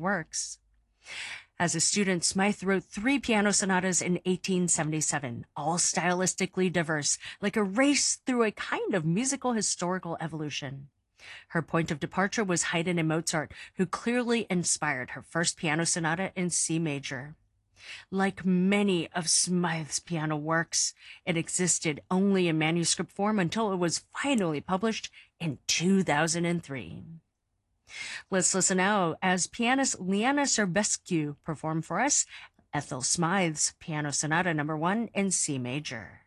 works. As a student, Smythe wrote 3 piano sonatas in 1877, all stylistically diverse, like a race through a kind of musical historical evolution. Her point of departure was Haydn and Mozart, who clearly inspired her first piano sonata in C major. Like many of Smythe's piano works, it existed only in manuscript form until it was finally published in 2003. Let's listen now as pianist Liana Serbescu perform for us Ethel Smythe's Piano Sonata No. 1 in C major.